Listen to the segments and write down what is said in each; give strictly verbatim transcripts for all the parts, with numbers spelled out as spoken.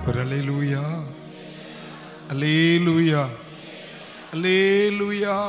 ஒரு அல்லேலூயா, அல்லேலூயா, அல்லேலூயா,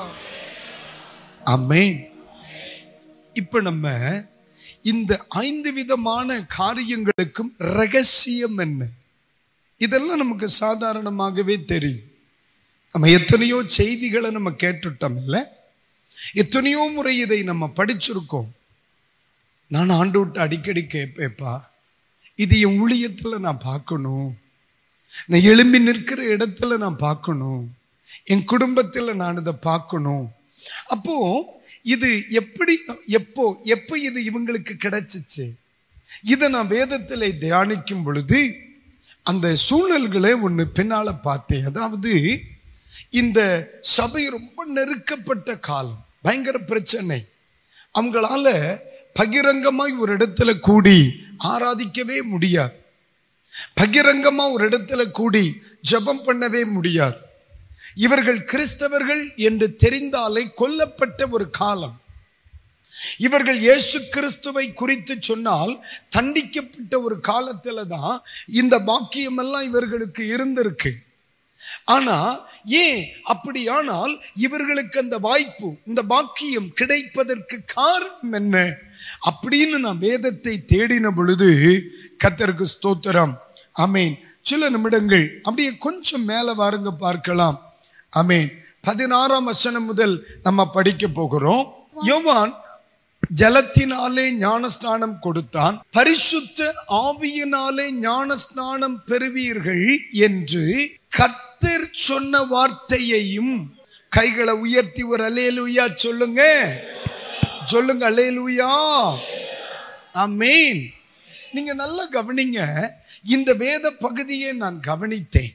ஆமென். இப்ப நம்ம இந்த ஐந்து விதமான காரியங்களுக்கும் ரகசியம் என்ன? இதெல்லாம் நமக்கு சாதாரணமாகவே தெரியும். நம்ம எத்தனையோ செய்திகளை நம்ம கேட்டுட்டோம் இல்ல, எத்தனையோ முறை இதை நம்ம படிச்சிருக்கோம். நான் ஆண்டவர்ட்ட அடிக்கடி கேட்பேப்பா, இது என் ஊழியத்துல நான் பார்க்கணும், நான் எழும்பி நிற்கிற இடத்துல நான் பார்க்கணும், என் குடும்பத்துல நான் இதை பார்க்கணும். அப்போ இது எப்படி, எப்போ எப்போ இது இவங்களுக்கு கிடைச்சிச்சு? இதை நான் வேதத்தில் தியானிக்கும் பொழுது அந்த சூழல்களை ஒன்று பின்னால பார்த்தேன். அதாவது இந்த சபை ரொம்ப நெருக்கப்பட்ட காலம், பயங்கர பிரச்சனை. அவங்களால பகிரங்கமாய் ஒரு இடத்துல கூடி ஆராதிக்கவே முடியாது, பகிரங்கமா ஒரு இடத்துல கூடி ஜெபம் பண்ணவே முடியாது. இவர்கள் கிறிஸ்தவர்கள் என்று தெரிந்தாலே கொல்லப்பட்ட ஒரு காலம். இவர்கள் இயேசு கிறிஸ்துவை குறித்து சொன்னால் தண்டிக்கப்பட்ட ஒரு காலத்துல தான் இந்த பாக்கியம் எல்லாம் இவர்களுக்கு இருந்திருக்கு. ஆனா ஏன் அப்படியானால் இவர்களுக்கு அந்த வாய்ப்பு, இந்த பாக்கியம் கிடைப்பதற்கு காரணம் என்ன அப்படின்னு நான் வேதத்தை தேடின பொழுது, கர்த்தருக்கு ஸ்தோத்திரம், ஆமென். சில நிமிடங்கள் அப்படியே கொஞ்சம் மேல வாருங்க பார்க்கலாம். ஆமென். பதினாறாம் வசனம் முதல் நம்ம படிக்க போகிறோம். யோவான் ஜலத்தினாலே ஞானஸ்நானம் கொடுத்தான், பரிசுத்த ஆவியினாலே ஞானஸ்நானம் பெறுவீர்கள் என்று கர்த்தர் சொன்ன வார்த்தையையும். கைகளை உயர்த்தி ஒரு அல்லேலூயா சொல்லுங்க, சொல்லுங்க அல்லேலூயா, ஆமென். நீங்க நல்லா கவனிங்க, இந்த வேத பகுதியை நான் கவனித்தேன்.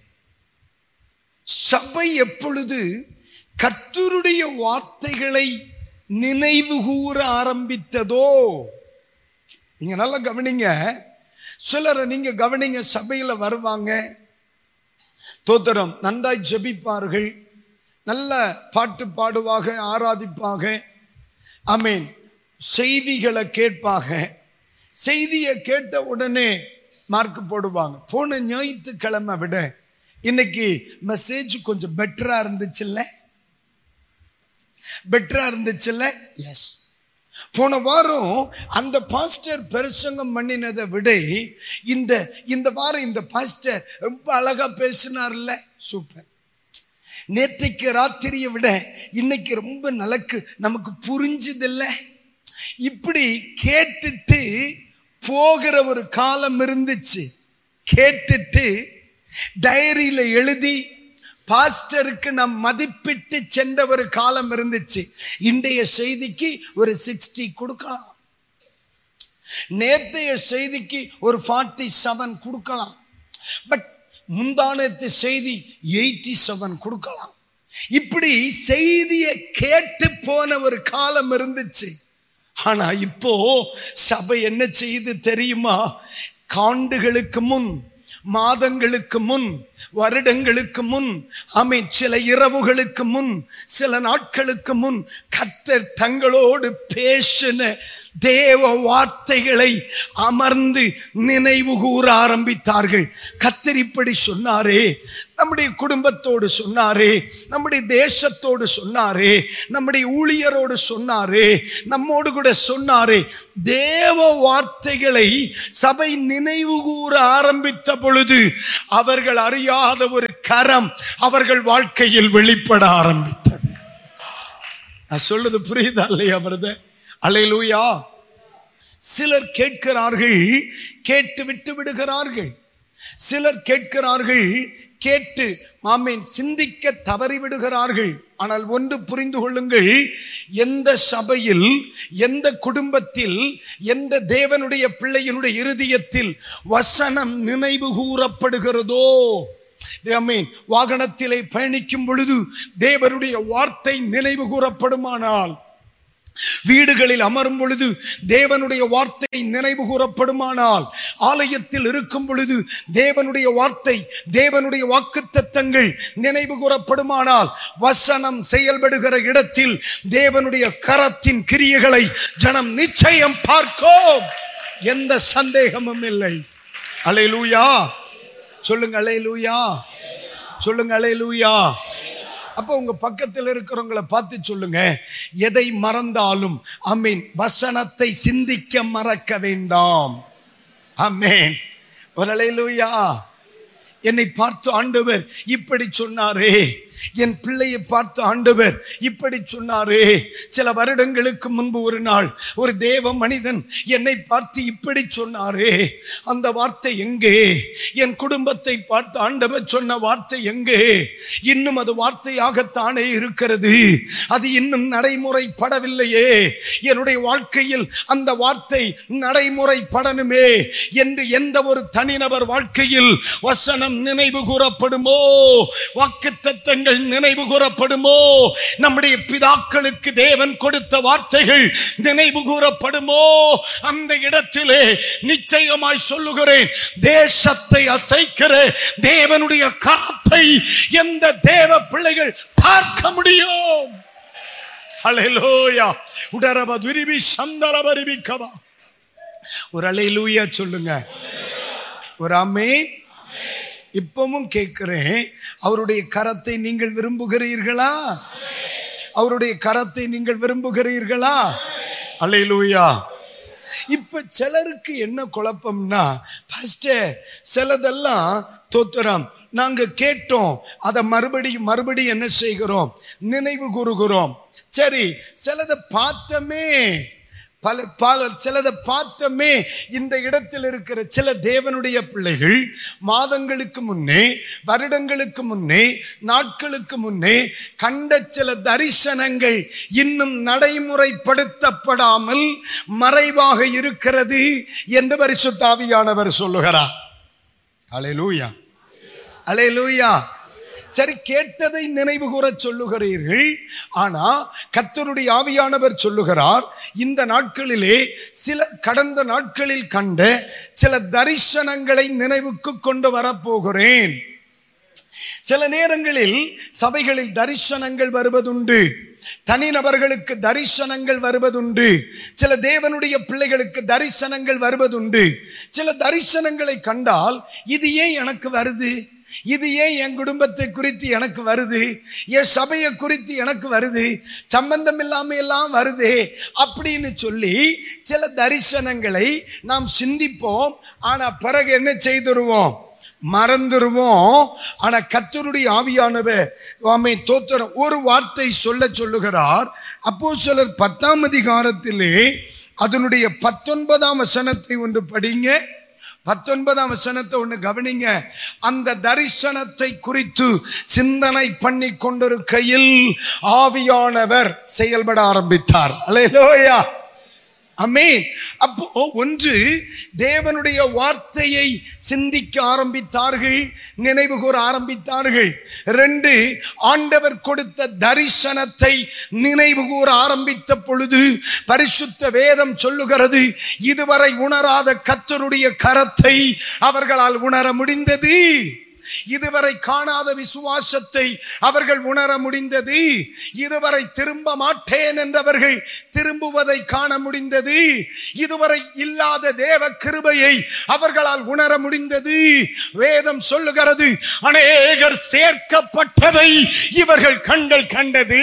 சபை எப்பொழுது கர்த்தருடைய வார்த்தைகளை நினைவு கூற ஆரம்பித்ததோ, நீங்க நல்லா கவனிங்க. சிலரை நீங்க கவனிங்க, சபையில வருவாங்க, தோத்திரம் நன்றாய் ஜெபிப்பார்கள், நல்ல பாட்டு பாடுவாங்க, ஆராதிப்பாங்க, ஆமென், செய்திகளை கேட்பாங்க. செய்தியை கேட்ட உடனே மார்க் போடுவாங்க. போன ஞாயிற்றுக்கிழமை விட இன்னைக்கு மெசேஜ் கொஞ்சம் பெட்டரா இருந்துச்சுல்ல, பெட்டரா இருந்துச்சுல்ல. எஸ், போன வாரம் அந்த பாஸ்டர் பிரசங்கம் பண்ணினதை விட இந்த இந்த வாரம் இந்த பாஸ்டர் ரொம்ப அழகா பேசினார்ல, சூப்பர். நேற்றைக்கு ராத்திரியை விட இன்னைக்கு ரொம்ப நலக்கு நமக்கு புரிஞ்சதில்ல. இப்படி கேட்டுட்டு போகிற ஒரு காலம் இருந்துச்சு. கேட்டுட்டு டைரியில எழுதி பாஸ்டருக்கு நாம் மதிப்பிட்டு சென்ற ஒரு காலம் இருந்துச்சு. இன்றைய செய்திக்கு ஒரு சிக்ஸ்டி கொடுக்கலாம், நேற்றைய செய்திக்கு ஒரு ஃபார்ட்டி செவன் கொடுக்கலாம், பட் முந்தானத்து செய்தி எயிட்டி செவன் கொடுக்கலாம். இப்படி செய்தியை கேட்டு போன ஒரு காலம் இருந்துச்சு. ஆனா இப்போ சபை என்ன செய்து தெரியுமா? காண்டுகளுக்கு முன், மாதங்களுக்கு முன், வருடங்களுக்கு முன், ஆமென், சில இரவுகளுக்கு முன், சில நாட்களுக்கு முன் கர்த்தர் தங்களோடு பேசின தேவ வார்த்தைகளை அமர்ந்து நினைவு கூற ஆரம்பித்தார்கள். கர்த்தர் இப்படி சொன்னாரே, நம்முடைய குடும்பத்தோடு சொன்னாரே, நம்முடைய தேசத்தோடு சொன்னாரே, நம்முடைய ஊழியரோடு சொன்னாரே, நம்மோடு கூட சொன்னாரே. தேவ வார்த்தைகளை சபை நினைவு கூற ஆரம்பித்த பொழுது அவர்கள் அறியாத ஒரு கரம் அவர்கள் வாழ்க்கையில் வெளிப்பட ஆரம்பித்தது. நான் சொல்றது புரியுதா இல்லையா பிரதர்? அல்லேலூயா. சிலர் கேட்கிறார்கள், கேட்டு விட்டு விடுகிறார்கள். சிலர் கேட்கிறார்கள், கேட்டு ஆமென் சிந்திக்க தவறி விடுகிறார்கள். ஆனால் ஒன்று புரிந்து கொள்ளுங்கள், எந்த சபையில், எந்த குடும்பத்தில், எந்த தேவனுடைய பிள்ளையினுடைய இருதயத்தில் வசனம் நினைவு கூறப்படுகிறதோ, ஆமென், வாகனத்திலே பயணிக்கும் பொழுது தேவனுடைய வார்த்தை நினைவு கூறப்படுமானால், வீடுகளில் அமரும் பொழுது தேவனுடைய வார்த்தை நினைவு கூறப்படுமானால், ஆலயத்தில் இருக்கும் பொழுது தேவனுடைய வார்த்தை, தேவனுடைய வாக்குத்தத்தங்கள் நினைவு கூறப்படுமானால், வசனம் செயல்படுகிற இடத்தில் தேவனுடைய கரத்தின் கிரியைகளை ஜனம் நிச்சயம் பார்க்கும், எந்த சந்தேகமும் இல்லை. அல்லேலூயா. சொல்லுங்க அல்லேலூயா, சொல்லுங்க அல்லேலூயா. அப்ப உங்க பக்கத்தில் இருக்கிறவங்களை பார்த்து சொல்லுங்க, எதை மறந்தாலும் ஆமென் வசனத்தை சிந்திக்க மறக்க வேண்டாம். ஆமென். ஒரு அல்லேலூயா. என்னை பார்த்து ஆண்டவர் இப்படி சொன்னாரே, என் பிள்ளையை பார்த்து ஆண்டவர் இப்படி சொன்னாரே. சில வருடங்களுக்கு முன்பு ஒரு நாள் ஒரு தேவ மனிதன் என்னை பார்த்து இப்படி சொன்னாரே, அந்த வார்த்தை எங்கே? என் குடும்பத்தை பார்த்து ஆண்டவர் சொன்ன வார்த்தை எங்கே? இன்னும் அது வார்த்தையாகத்தானே இருக்கிறது, அது இன்னும் நடைமுறைப்படவில்லையே. என்னுடைய வாழ்க்கையில் அந்த வார்த்தை நடைமுறைப்படணுமே என்று எந்த ஒரு தனிநபர் வாழ்க்கையில் வசனம் நினைவு கூறப்படுமோ, வாக்குத்தத்தங்கள் நினைவு கூறப்படுமோ, நம்முடைய பிதாக்களுக்கு தேவன் கொடுத்த வார்த்தைகள் நினைவு கூறப்படுமோ, அந்த இடத்திலே நிச்சயமாய் சொல்லுகிறேன், தேசத்தை அசைக்கிற தேவனுடைய கரத்தை எந்த தேவ பிள்ளைகள் பார்க்க முடியும்? ஹல்லேலூயா. உடரப துரிபி சந்தரபரிபிக்கவா. ஒரு அல்லேலூயா சொல்லுங்க, ஒரு ஆமென். இப்பவும் கேட்கிறேன், அவருடைய கரத்தை நீங்கள் விரும்புகிறீர்களா? அவருடைய கரத்தை நீங்கள் விரும்புகிறீர்களா? அல்லேலூயா. இப்ப சிலருக்கு என்ன குழப்பம்னா, பாஸ்டர் சிலதெல்லாம் தோத்திரம் நாங்க கேட்டோம், அதை மறுபடியும் மறுபடியும் என்ன செய்கிறோம்? நினைவு கூறுகிறோம். சரி, சிலதை பார்த்தமே, பல பல சிலதை பார்த்தமே. இந்த இடத்தில் இருக்கிற சில தேவனுடைய பிள்ளைகள் மாதங்களுக்கு முன்னே, வருடங்களுக்கு முன்னே, நாட்களுக்கு முன்னே கண்ட சில தரிசனங்கள் இன்னும் நடைமுறைப்படுத்தப்படாமல் மறைவாக இருக்கிறது என்று பரிசுத்த ஆவியானவர் சொல்லுகிறார். அல்லேலூயா, அல்லேலூயா. சரி, கேட்டதை நினைவு கூற சொல்லுகிறீர்கள். ஆனா கர்த்தருடைய ஆவியானவர் சொல்லுகிறார், இந்த நாட்களிலே சில கடந்த நாட்களில் கண்ட சில தரிசனங்களை நினைவுக்கு கொண்டு வரப்போகிறேன். சில நேரங்களில் சபைகளில் தரிசனங்கள் வருவதுண்டு, தனிநபர்களுக்கு தரிசனங்கள் வருவதுண்டு, சில தேவனுடைய பிள்ளைகளுக்கு தரிசனங்கள் வருவதுண்டு. சில தரிசனங்களை கண்டால் இது ஏன் எனக்கு வருது, இது ஏன் என் குடும்பத்தை குறித்து எனக்கு வருது, என் சபையை குறித்து எனக்கு வருது, சம்பந்தம் இல்லாம எல்லாம் வருதே அப்படின்னு சொல்லி சில தரிசனங்களை நாம் சிந்திப்போம். ஆனா பிறகு என்ன செய்துருவோம்? மறந்துருவோம். ஆனா கர்த்தருடைய ஆவியானவர் ஆமென் தோத்திரம் ஒரு வார்த்தை சொல்ல சொல்லுகிறார். அப்போஸ்தலர் பத்தாம் அதிகாரத்திலே அதனுடைய பத்தொன்பதாம் வசனத்தை ஒன்று படிங்க. பத்தொன்பதாம் வசனத்தை ஒன்று கவனிங்க. அந்த தரிசனத்தை குறித்து சிந்தனை பண்ணி கொண்டிருக்கையில் ஆவியானவர் செயல்பட ஆரம்பித்தார். அல்லேலூயா, ஆமென். அப்போ ஒன்று, தேவனுடைய வார்த்தையை சிந்திக்க ஆரம்பித்தார்கள், நினைவு கூற ஆரம்பித்தார்கள். ரெண்டு, ஆண்டவர் கொடுத்த தரிசனத்தை நினைவு கூற ஆரம்பித்த பொழுது பரிசுத்த வேதம் சொல்லுகிறது, இதுவரை உணராத கர்த்தருடைய கரத்தை அவர்களால் உணர முடிந்தது. இதுவரை காணாத விசுவாசத்தை அவர்கள் உணர முடிந்தது. இதுவரை திரும்ப மாட்டேன் என்றவர்கள் திரும்புவதை காண முடிந்தது. இதுவரை இல்லாத தேவ கிருபையை அவர்களால் உணர முடிந்தது. வேதம் சொல்லுகிறது, அநேகர் சேர்க்கப்பட்டதை இவர்கள் கண்கள் கண்டது.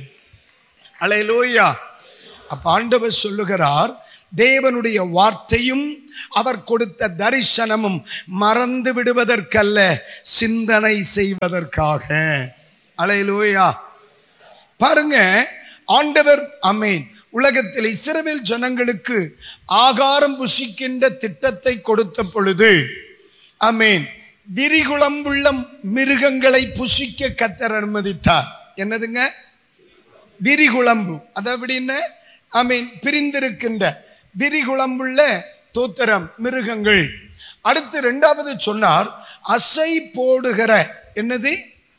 அல்லேலூயா. அப்ப ஆண்டவர் சொல்லுகிறார், தேவனுடைய வார்த்தையும் அவர் கொடுத்த தரிசனமும் மறந்து விடுவதற்கல்ல, சிந்தனை செய்வதற்காக. அல்லேலூயா. பாருங்க, ஆண்டவர் ஆமென் உலகத்தில் இஸ்ரவேல் ஜனங்களுக்கு ஆகாரம் புசிக்கின்ற திட்டத்தை கொடுத்த பொழுது ஆமென் விரிகுளம்புள்ள மிருகங்களை புசிக்க கர்த்தர் அனுமதித்தார். என்னதுங்க? விரிகுளம்பு. அது அப்படின்னா ஆமென் பிரிந்திருக்கின்ற விரிகுளம்புள்ள தோத்திரம் மிருகங்கள். அடுத்து இரண்டாவது சொன்னார், அசை போடுகிற, என்னது?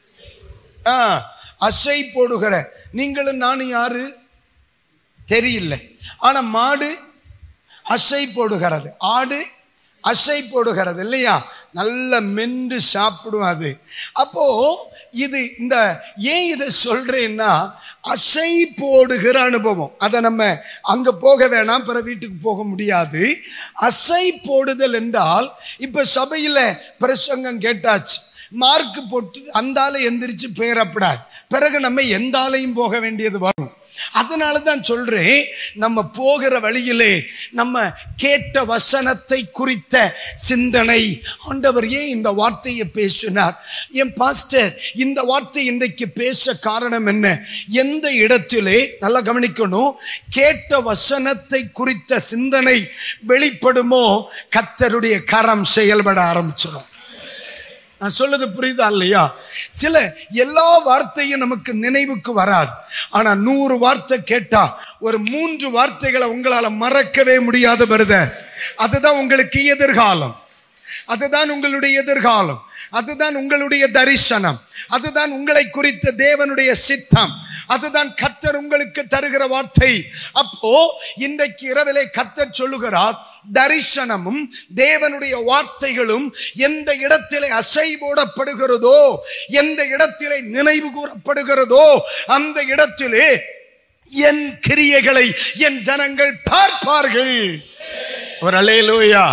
அசை போடுகிற. நீங்களும் நானும் யாரு தெரியல, ஆனா மாடு அசை போடுகிறது, ஆடு அசை போடுகிறது இல்லையா? நல்ல மென்று சாப்பிடும் அது. அப்போ இது இந்த ஏன் இதை சொல்றேன்னா, அசை போடுகிற அனுபவம். அதை நம்ம அங்க போக வேணாம், பிற வீட்டுக்கு போக முடியாது. அசை போடுதல் என்றால், இப்ப சபையில பிரசங்கம் கேட்டாச்சு, மார்க் போட்டு அந்தால எந்திரிச்சு பேரப்படாது, பிறகு நம்ம எந்த ஆலையும் போக வேண்டியது வரும். அதனாலதான் சொல்றேன், நம்ம போகிற வழியிலே நம்ம கேட்ட வசனத்தை குறித்த சிந்தனை. ஆண்டவர் ஏன் இந்த வார்த்தையை பேசினார்? என் பாஸ்டர் இந்த வார்த்தை இன்றைக்கு பேச காரணம் என்ன? எந்த இடத்திலே நல்லா கவனிக்கணும், கேட்ட வசனத்தை குறித்த சிந்தனை வெளிப்படுமோ கர்த்தருடைய கரம் செயல்பட ஆரம்பிச்சிடும். நான் சொல்றது புரியுதா இல்லையா? சில எல்லா வார்த்தையும் நமக்கு நினைவுக்கு வராது. ஆனா நூறு வார்த்தை கேட்டா ஒரு மூன்று வார்த்தைகளை உங்களால மறக்கவே முடியாத பிரதர். அதுதான் உங்களுக்கு எதிர்காலம், அதுதான் உங்களுடைய எதிர்காலம், அதுதான் உங்களுடைய தரிசனம், அதுதான் உங்களை குறித்த தேவனுடைய சித்தம், அதுதான் கர்த்தர் உங்களுக்கு தருகிற வார்த்தை. அப்போ இன்றைக்கு இரவிலே கர்த்தர் சொல்லுகிறார், தரிசனமும் தேவனுடைய வார்த்தைகளும் எந்த இடத்திலே அசை போடப்படுகிறதோ, எந்த இடத்திலே நினைவு கூறப்படுகிறதோ, அந்த இடத்திலே என் கிரியைகளை என் ஜனங்கள் பார்ப்பார்கள். ஒரு அல்லேலூயா,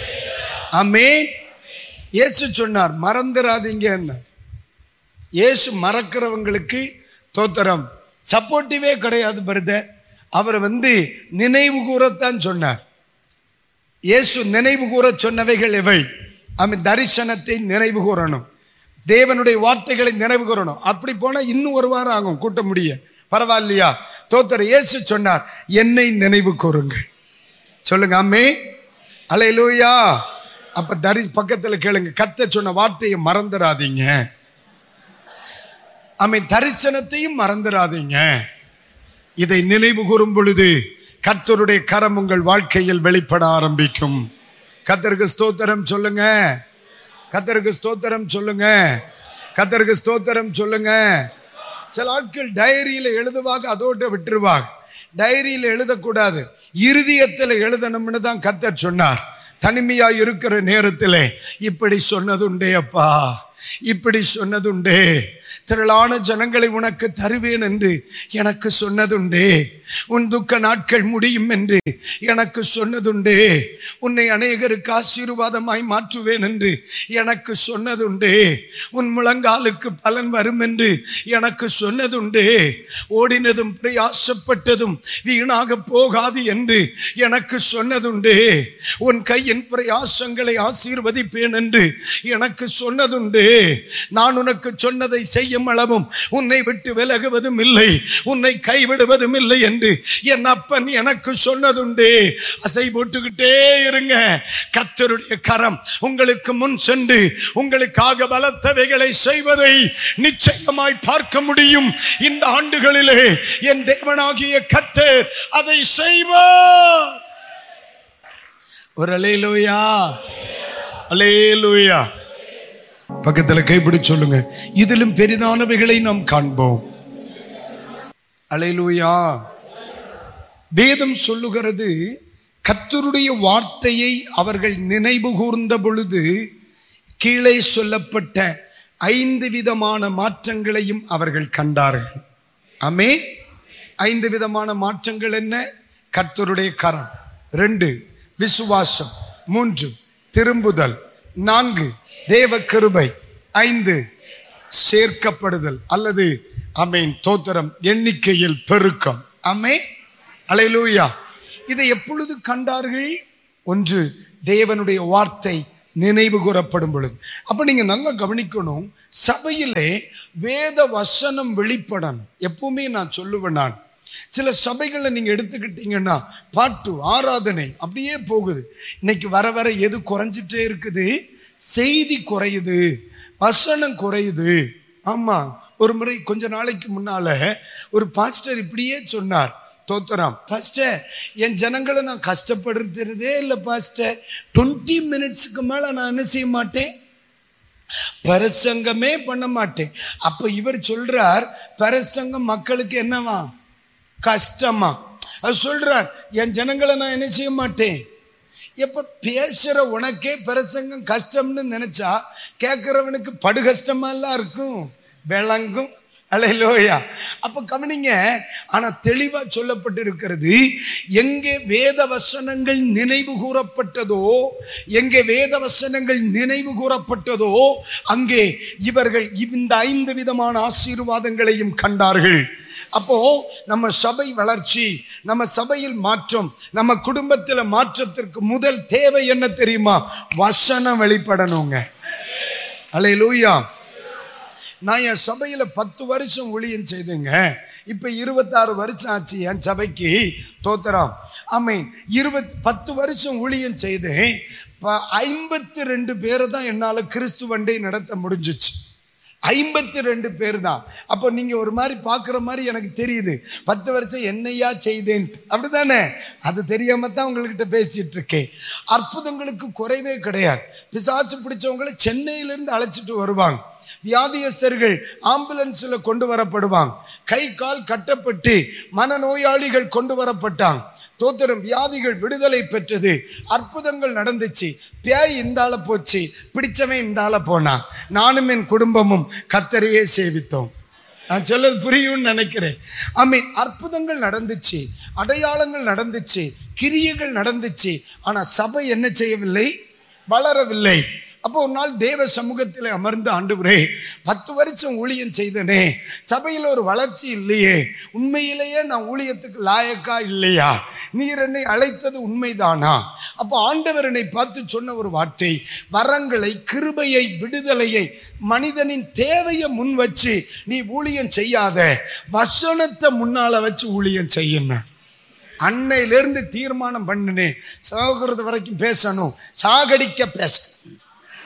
ஆமென். இயேசு சொன்னார், மறந்துடாதீங்க. என்ன இயேசு மறக்கிறவங்களுக்கு தோத்திரம், சப்போர்ட்டிவே கிடையாது பிரதர். அவர் வந்து நினைவு கூறத்தான் சொன்னார். இயேசு நினைவு கூற சொன்னவைகள் எவை? அவன் தரிசனத்தை நினைவு கூறணும், தேவனுடைய வார்த்தைகளை நினைவு கூறணும். அப்படி போனா இன்னும் ஒரு வாரம் ஆகும் கூட்ட முடிய, பரவாயில்லையா? தோத்தர் இயேசு சொன்னார், என்னை நினைவு கூறுங்கள். சொல்லுங்க ஆமென், அல்லேலூயா. அப்ப தரி பக்கத்துல கேளுங்க, கர்த்தர் சொன்ன வார்த்தையை மறந்துடாதீங்க. ஆமென். தரிசனத்தையும் மறந்துடாதீங்க. இதை நினைவு கூறும் பொழுது கர்த்தருடைய கரம் உங்கள் வாழ்க்கையில் வெளிப்பட ஆரம்பிக்கும். கர்த்தருக்கு ஸ்தோத்திரம் சொல்லுங்க, கர்த்தருக்கு ஸ்தோத்திரம் சொல்லுங்க, கர்த்தருக்கு ஸ்தோத்திரம் சொல்லுங்க. சில ஆட்கள் டைரியில எழுதுவாங்க, அதோட விட்டுருவாங்க. டைரியில எழுதக்கூடாது, இருதயத்தில் எழுதணும்னு தான் கர்த்தர் சொன்னார். தனிமையா இருக்கிற நேரத்திலே இப்படி சொன்னதுண்டே அப்பா, இப்படி சொன்னதுண்டே, திரளான ஜனங்களை உனக்கு தருவேன் என்று எனக்கு சொன்னதுண்டே, உன் துக்க நாட்கள் முடியும் என்று எனக்கு சொன்னதுண்டே, உன்னை அநேகருக்கு ஆசீர்வாதமாய் மாற்றுவேன் என்று எனக்கு சொன்னதுண்டே, உன் முழங்காலுக்கு பலன் வரும் என்று எனக்கு சொன்னதுண்டே, ஓடினதும் பிரயாசப்பட்டதும் வீணாக போகாது என்று எனக்கு சொன்னதுண்டே, உன் கையின் பிரயாசங்களை ஆசீர்வதிப்பேன் என்று எனக்கு சொன்னதுண்டே, நான் உனக்கு சொன்னதை செய்யும் அளவும் உன்னை விட்டு விலகுவதும் இல்லை, உன்னை கைவிடுவதும் இல்லை என்று என் அப்பன் எனக்கு சொன்னதுண்டே. அசை போட்டுக்கிட்டே இருங்க. கர்த்தருடைய கரம் உங்களுக்கு முன் சென்று உங்களுக்காக பலத்தவைகளை செய்வதை நிச்சயமாய் பார்க்க முடியும். இந்த ஆண்டுகளிலே என் தேவனாகிய கர்த்தர் அதை செய்வார். ஒரு அல்லேலூயா, அல்லேலூயா. பக்கத்துல கைப்பிடி சொல்லுங்க, இதிலும் பெரிதானவைகளை நாம் காண்போம். அல்லேலூயா. வேதம் சொல்லுகிறது, கர்த்தருடைய வார்த்தையை அவர்கள் நினைவு கூர்ந்த பொழுது கீழே சொல்லப்பட்ட ஐந்து விதமான மாற்றங்களையும் அவர்கள் கண்டார்கள். ஆமென். ஐந்து விதமான மாற்றங்கள் என்ன? கர்த்தருடைய கரம், ரெண்டு விசுவாசம், மூன்று திரும்புதல், நான்கு தேவ கிருபை, ஐந்து சேர்க்கப்படுதல் அல்லது ஆமென் தோத்திரம் எண்ணிக்கையில் பெருக்கம். ஆமென், அல்லேலூயா. இதை எப்பொழுது கண்டார்கள்? ஒன்று, தேவனுடைய வார்த்தை நினைவு கூறப்படும் பொழுது. அப்ப நீங்க நல்லா கவனிக்கணும், சபையிலே வேத வசனம் வெளிப்படணும். எப்பவுமே நான் சொல்லுவேன், நான் சில சபைகளை நீங்க எடுத்துக்கிட்டீங்கன்னா பாட்டு ஆராதனை அப்படியே போகுது. இன்னைக்கு வர வர எது குறைஞ்சிட்டே இருக்குது? செய்தி குறையுது, வசனம் குறையுது. ஆமா, ஒரு முறை கொஞ்ச நாளைக்கு முன்னால ஒரு பாஸ்டர் இப்படியே சொன்னார், தோத்திரம் பாஸ்டர், என் ஜனங்களை நான் கஷ்டப்படுறதே இல்லை பாஸ்டர், டுவெண்ட்டி மினிட்ஸுக்கு மேல நான் என்ன செய்ய மாட்டேன், பிரசங்கமே பண்ண மாட்டேன். அப்ப இவர் சொல்றார், பிரசங்கம் மக்களுக்கு என்னவா, கஷ்டமா? அது சொல்றார், என் ஜனங்களை நான் என்ன செய்ய மாட்டேன், எப்ப பேசுற உனக்கே பிரசங்கம் கஷ்டம்னு நினைச்சா கேட்கிறவனுக்கு படு கஷ்டமா எல்லாம் இருக்கும், விளங்கும். அல்லேலூயா. அப்ப கவனிங்க. ஆனா தெளிவா சொல்லப்பட்டிருக்கிறது, எங்கே வேத வசனங்கள் நினைவு கூறப்பட்டதோ, எங்கே வேத வசனங்கள் நினைவு கூறப்பட்டதோ அங்கே இவர்கள் இந்த ஐந்து விதமான ஆசீர்வாதங்களையும் கண்டார்கள். அப்போ நம்ம சபை வளர்ச்சி, நம்ம சபையில் மாற்றம், நம்ம குடும்பத்தில் மாற்றத்திற்கு முதல் தேவை என்ன தெரியுமா? வசனம் வெளிப்படணுங்க. அல்லேலூயா. நான் என் சபையில பத்து வருஷம் ஊழியம் செய்தேங்க. இப்ப இருபத்தாறு வருஷம் ஆச்சு என் சபைக்கு. தோத்திரம். ஆமென். இருபத் பத்து வருஷம் ஊழியம் செய்தேன். ஐம்பத்தி ரெண்டு பேரை தான் என்னால கிறிஸ்துவண்டை நடத்த முடிஞ்சிச்சு. ஐம்பத்தி ரெண்டு பேர் தான். அப்போ நீங்க ஒரு மாதிரி பாக்குற மாதிரி எனக்கு தெரியுது, பத்து வருஷம் என்னையா செய்தேன் அப்படித்தானே? அது தெரியாம தான் உங்ககிட்ட பேசிட்டு இருக்கேன். அற்புதங்களுக்கு குறைவே கிடையாது. பிசாசு பிடிச்சவங்களை சென்னையிலிருந்து அழைச்சிட்டு வருவாங்க. வியாதியஸ்தர்கள் ஆம்புலன்ஸ்ல கொண்டு வரப்படுவாங்க. கை கால் கட்டப்பட்டு மனநோயாளிகள் கொண்டு வரப்பட்டாங்க. தோத்திரம். வியாதிகள் விடுதலை பெற்றது, அற்புதங்கள் நடந்துச்சு. பேய் இந்தால போச்சு, பிடிச்சவன் இந்தால போனா. நானும் என் குடும்பமும் கர்த்தரையே சேவித்தோம். நான் சொல்றது புரியும்னு நினைக்கிறேன். ஐ மீன், அற்புதங்கள் நடந்துச்சு, அடையாளங்கள் நடந்துச்சு, கிரியைகள் நடந்துச்சு. ஆனா சபை என்ன செய்யவில்லை? வளரவில்லை. அப்போ ஒரு நாள் தேவ சமூகத்தில் அமர்ந்து, ஆண்டவரே, பத்து வருஷம் ஊழியம் செய்தனே, சபையில் ஒரு வளர்ச்சி இல்லையே, உண்மையிலேயே நான் ஊழியத்துக்கு லாயக்கா இல்லையா? நீர் என்னை அழைத்தது உண்மைதானா? அப்போ ஆண்டவர் என்னை பார்த்து சொன்ன ஒரு வார்த்தை, வரங்களை, கிருபையை, விடுதலையை, மனிதனின் தேவையை முன் வச்சு நீ ஊழியம் செய்யாத, வசனத்தை முன்னால வச்சு ஊழியம் செய்யணும். அன்னையிலிருந்து தீர்மானம் பண்ணினேன், சாகிறது வரைக்கும் பேசணும், சாகடிக்க பேசணும்.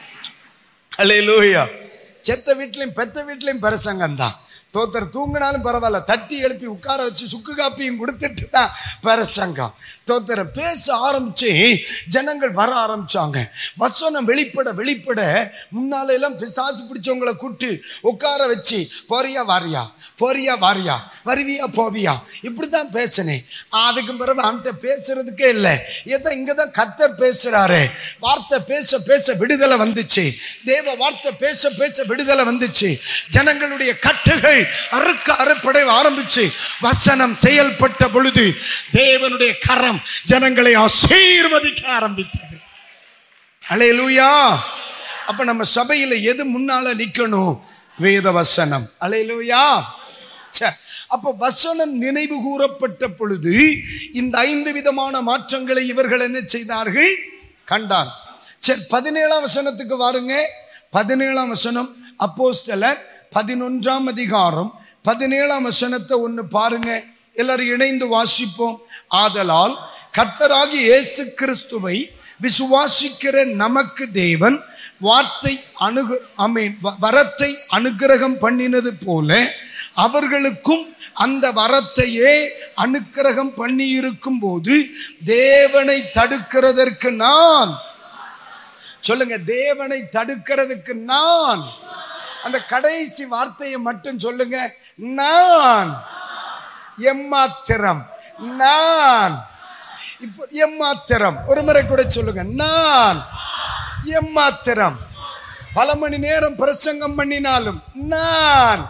அல்லேலூயா. செத்த வீட்லையும் பெத்த வீட்லையும் பிரசங்கம் தான். தோத்தர் தூங்கினாலும் பரவாயில்ல, தட்டி எழுப்பி உட்கார வச்சு சுக்கு காப்பியும் கொடுத்துட்டு தான் பிரசங்கம். தோத்தர பேச ஆரம்பிச்சு ஜனங்கள் வர ஆரம்பிச்சாங்க. வசனம் வெளிப்பட வெளிப்பட முன்னால எல்லாம் பிசாசு பிடிச்சவங்களை கூட்டு உட்கார வச்சு, போறியா வாரியா, போறியா வாரியா, வருவியா போவியா, இப்படிதான் பேசினேன். அதுக்கு பிறகு அவன்கிட்ட பேசுறதுக்கே இல்லை. ஏதோ இங்கதான் கர்த்தர் பேசுறாரு. வார்த்தை பேச பேச விடுதலை வந்துச்சு. தேவ வார்த்தை பேச பேச விடுதலை வந்துச்சு. ஜனங்களுடைய கட்டுகள் அறுக்க அறுப்படை ஆரம்பிச்சு வசனம் செயல்பட்ட பொழுது தேவனுடைய கரம் ஜனங்களை ஆசீர்வதிக்க ஆரம்பித்தது. அல்லேலூயா. அப்ப நம்ம சபையில எது முன்னால நிக்கணும்? வேத வசனம். அல்லேலூயா. அப்ப வசனம் நினைவு கூறப்பட்ட பொழுது இந்த ஐந்து விதமான மாற்றங்களை இவர்கள் என்ன செய்தார்கள்? கண்டார். சரி, பதினேழாம் வசனத்துக்கு வாருங்க. பதினேழாம் வசனம் அப்போஸ்தலர் பதினொன்றாம் அதிகாரம் பதினேழாம் வசனத்தை ஒன்று பாருங்க. எல்லாரும் இணைந்து வாசிப்போம். ஆதலால் கர்த்தராகிய இயேசு கிறிஸ்துவை விசுவாசிக்கிற நமக்கு தேவன் வார்த்தை அனுகு ஆமென் வரத்தை அனுக்கிரகம் பண்ணினது போல அவர்களுக்கும் அந்த வரத்தையே அனுக்கிரகம் பண்ணி இருக்கும் போது தேவனை தடுக்கிறதற்கு நான், சொல்லுங்க, தேவனை தடுக்கிறதுக்கு நான், அந்த கடைசி வார்த்தையை மட்டும் சொல்லுங்க, நான் எம்மாத்திரம், நான். இப்போ எம்மாத்திரம் ஒரு முறை கூட சொல்லுங்க, நான் எம்மாத்திரம். பல மணி நேரம் பிரசங்கம் பண்ணினாலும் நான்.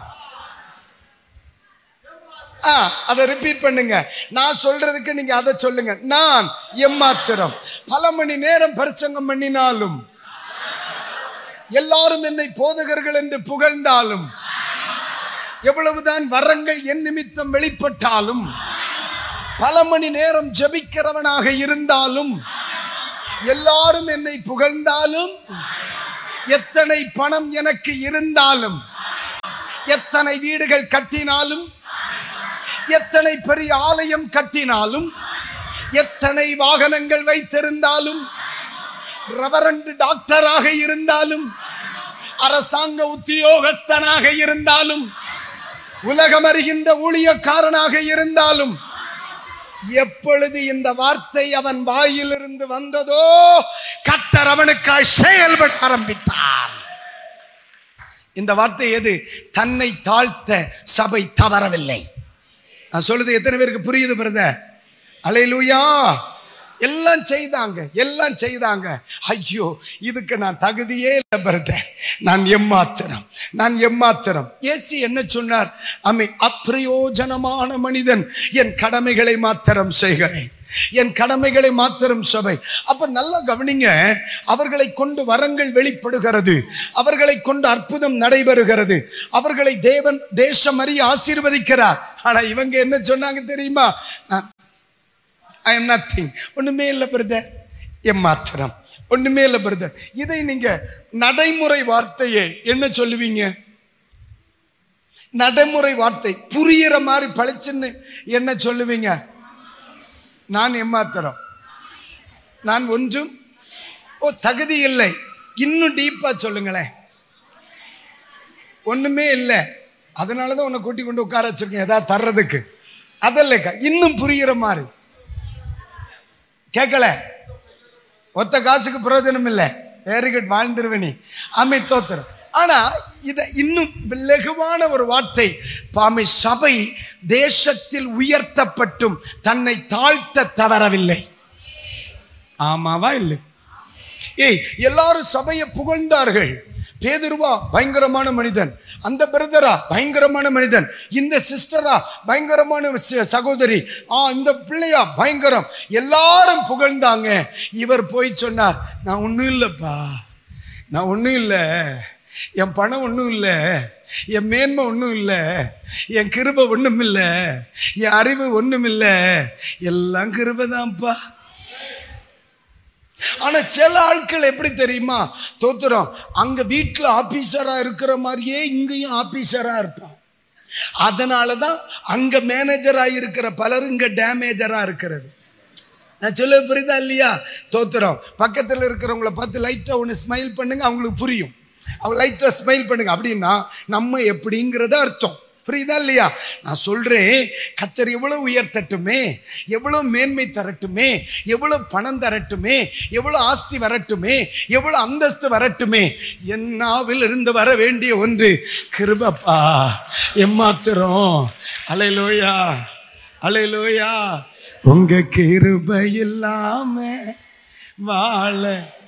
அதை ரிப்பீட் பண்ணுங்க. நான் சொல்றதுக்கு நீங்க அதை சொல்லுங்க, நான் எம்மாத்திரம். பல மணி நேரம் பிரசங்கம் பண்ணினாலும், எல்லாரும் என்னை போதகர்கள் என்று புகழ்ந்தாலும், எவ்வளவுதான் வரங்கள் என் நிமித்தம் வெளிப்பட்டாலும், பல மணி நேரம் ஜெபிக்கிறவனாக இருந்தாலும், எல்லாரும் என்னை புகழ்ந்தாலும், எத்தனை பணம் எனக்கு இருந்தாலும், எத்தனை வீடுகள் கட்டினாலும், எத்தனை பெரிய ஆலயம் கட்டினாலும், எத்தனை வாகனங்கள் வைத்திருந்தாலும், ரெவரண்ட் டாக்டராக இருந்தாலும், அரசாங்க உத்தியோகஸ்தனாக இருந்தாலும், உலகம் அறிகின்ற ஊழியக்காரனாக இருந்தாலும், எப்பொழுது இந்த வார்த்தை அவன் வாயிலிருந்து வந்ததோ கர்த்தர் அவனுக்காய் செயல்பட ஆரம்பித்தார். இந்த வார்த்தை எது? தன்னை தாழ்த்த சபை தவறவில்லை. நான் சொல்றது எத்தனை பேருக்கு புரியுது பிரதர்? அல்லேலூயா. எல்லாம் செய்தாங்க, எல்லாம் செய்தாங்க. ஐயோ, இதுக்கு நான் தகுதியே இல்லை பிரதர், நான் எம்மாத்திரம், நான் எம்மாத்திரம். இயேசு என்ன சொன்னார்? அமை அப்பிரயோஜனமான மனிதன், என் கடமைகளை மாத்திரம் செய்கிறேன், என் கடமைகளை மாத்திரம் சபை. அப்ப நல்லா கவனிங்க, அவர்களை கொண்டு வரங்கள் வெளிப்படுகிறது, அவர்களை கொண்டு அற்புதம் நடைபெறுகிறது, அவர்களை தேவன் தேசம் அறிய ஆசீர்வதிக்கிறார். ஆனா இவங்க என்ன சொன்னாங்க தெரியுமா? I am nothing, ஒண்ணுமே இல்லை பிரதர், எம்மாத்திரம், ஒண்ணுமே இல்லை பிரதர். இதை நீங்க நடைமுறை வார்த்தையே என்ன சொல்லுவீங்க? நடைமுறை வார்த்தை புரியிற மாதிரி பழிச்சுன்னு என்ன சொல்லுவீங்க? நான் எம்மாத்திரம், நான் ஒன்றும் ஓ தகுதி இல்லை. இன்னும் டீப்பா சொல்லுங்களேன். ஒண்ணுமே இல்லை, அதனாலதான் உன்னை கூட்டி கொண்டு உட்கார வச்சிருக்கேன் ஏதாவது தர்றதுக்கு. அதல்ல, இன்னும் புரிகிற மாதிரி. கேட்கல, ஒத்த காசுக்கு பிரயோஜனம் இல்லை, வெரி குட், வாழ்ந்துருவனி, அமை தோத்திரம். ஆனா இத இன்னும் லகுவான ஒரு வார்த்தை, பாமை சபை தேசத்தில் உயர்த்தப்பட்டும் தன்னை தாழ்த்த தவறவில்லை. ஆமாவா இல்லை? ஏய், எல்லாரும் சபையை புகழ்ந்தார்கள். பேதுருவா பயங்கரமான மனிதன், அந்த பிரதரா பயங்கரமான மனிதன், இந்த சிஸ்டரா பயங்கரமான சகோதரி, ஆ இந்த பிள்ளையா பயங்கரம், எல்லாரும் புகழ்ந்தாங்க. இவர் போய் சொன்னார், நான் ஒன்றும் இல்லைப்பா, நான் ஒன்றும் இல்லை, என் பணம் ஒன்றும் இல்லை, என் மேன்மை ஒன்றும் இல்லை, என் கிருபை ஒன்றும் இல்லை, என் அறிவு ஒன்றும் இல்லை, எல்லாம் கிருபை தான்ப்பா. ஆனா சில ஆட்கள் எப்படி தெரியுமா? தோத்துறோம், அங்க வீட்டுல ஆபீசரா இருக்கிற மாதிரியே இங்கேயும் ஆபீசரா இருப்பான். அதனாலதான் அங்க மேனேஜரா இருக்கிற பலரும் இங்க டேமேஜரா இருக்கிறது. நான் சொல்ல புரியுதா இல்லையா? தோத்துறோம், பக்கத்துல இருக்கிறவங்களை பார்த்து லைட்டா ஒன்று ஸ்மைல் பண்ணுங்க, அவங்களுக்கு புரியும். அவங்க லைட்டா ஸ்மைல் பண்ணுங்க அப்படின்னா நம்ம எப்படிங்கிறத அர்த்தம். புரியுதா இல்லையா? நான் சொல்றேன், கர்த்தர் எவ்வளவு உயர்த்தட்டுமே, எவ்வளவு மேன்மை தரட்டுமே, எவ்வளவு பணம் தரட்டுமே, எவ்வளவு ஆஸ்தி வரட்டுமே, எவ்வளவு அந்தஸ்து வரட்டுமே, என் நாவில் இருந்து வர வேண்டிய ஒன்று கிருபப்பா, எம்மாத்திரம். அல்லேலூயா, அல்லேலூயா. உங்க கிருபை இல்லாம வாழ